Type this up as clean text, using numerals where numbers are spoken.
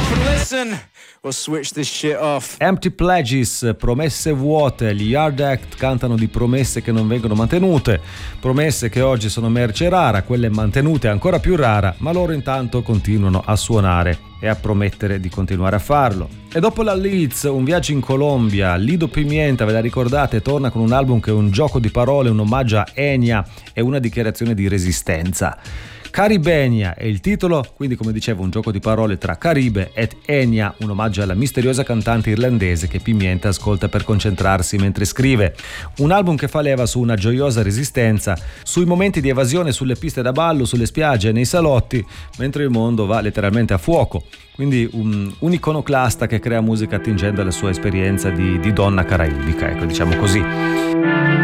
Empty Pledges, promesse vuote. Gli Yard Act cantano di promesse che non vengono mantenute, promesse che oggi sono merce rara, quelle mantenute ancora più rara, ma loro intanto continuano a suonare e a promettere di continuare a farlo. E dopo la Leeds, un viaggio in Colombia, Lido Pimienta, ve la ricordate, torna con un album che è un gioco di parole, un omaggio a Enya e una dichiarazione di resistenza. Caribenia è il titolo, quindi come dicevo un gioco di parole tra Caribe ed Enya, un omaggio alla misteriosa cantante irlandese che Pimienta ascolta per concentrarsi mentre scrive. Un album che fa leva su una gioiosa resistenza, sui momenti di evasione sulle piste da ballo, sulle spiagge e nei salotti, mentre il mondo va letteralmente a fuoco. Quindi un iconoclasta che crea musica attingendo alla sua esperienza di donna caraibica, ecco, diciamo così.